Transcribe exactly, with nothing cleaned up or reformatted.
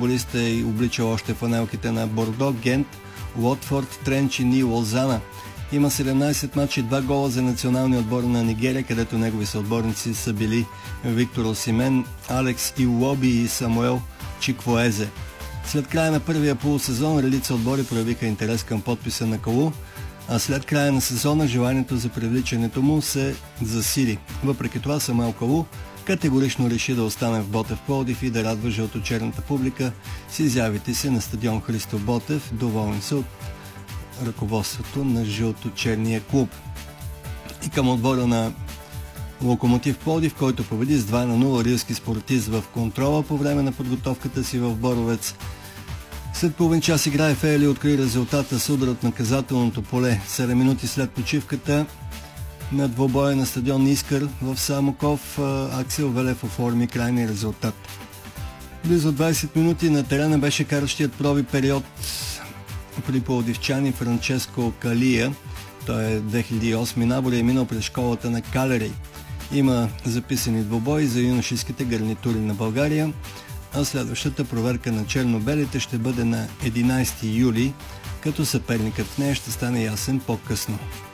футболист е обличал още фанелките на Бордо, Гент, Уотфорд, Тренчин и Лозана. Има седемнайсет мача и два гола за националния отбор на Нигерия, където негови съотборници са били Виктор Осимен, Алекс Иуоби и Самуел Чиквоезе. След края на първия полусезон редица отбори проявиха интерес към подписа на Калу, а след края на сезона желанието за привличането му се засили. Въпреки това Самуел Калу категорично реши да остане в Ботев Пловдив и да радва жълточерната публика с изявите си на стадион Христо Ботев. Доволни са от ръководството на жълточерния клуб. И към отбора на Локомотив Пловдив, който победи с два на нула Рилски Спортист в контрола по време на подготовката си в Боровец. След половин час игра Ефели откри резултата с удар от наказателното поле. седем минути след почивката на двобоя на стадион Искър в Самоков Аксел Велев оформи крайния резултат. Близо двайсет минути на терена беше каращият проби период при пловдивчани Франческо Калия. Той е две хиляди и осми набор и е минал през школата на Калерей. Има записани двобои за юношеските гарнитури на България, а следващата проверка на черно-белите ще бъде на единайсети юли, като съперникът в нея ще стане ясен по-късно.